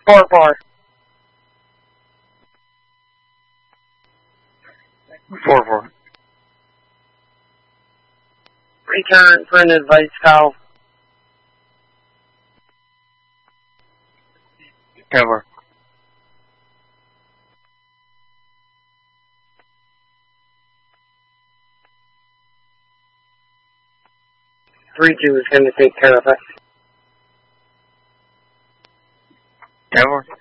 4-4. 4-4. Return for an advice call. Cover. 3-2 is going to take care of it. Cover.